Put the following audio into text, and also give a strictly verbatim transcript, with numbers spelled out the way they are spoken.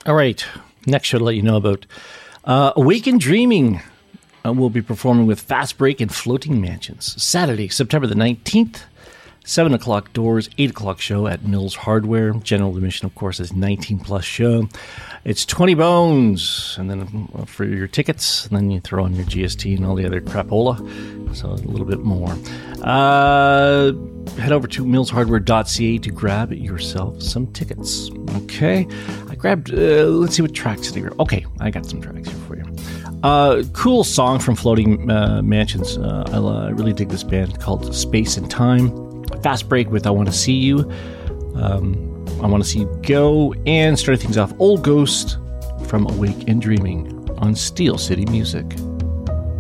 All right. Next show to let you know about uh, Awaken Dreaming. Uh, we'll be performing with Fast Break and Floating Mansions. Saturday, September the nineteenth. seven o'clock doors, eight o'clock show at Mills Hardware. General admission, of course, is nineteen plus show. It's twenty bones, and then for your tickets, and then you throw in your G S T and all the other crapola, so a little bit more. Uh, head over to mills hardware dot c a to grab yourself some tickets. Okay, I grabbed, uh, let's see what tracks here. Okay, I got some tracks here for you. Uh, cool song from Floating uh, Mansions. Uh, I, uh, I really dig this band called Space and Time. Fast Break with I Want to See You. Um, I Want to See You Go. And starting things off, Old Ghost from Awake and Dreaming on Steel City Music.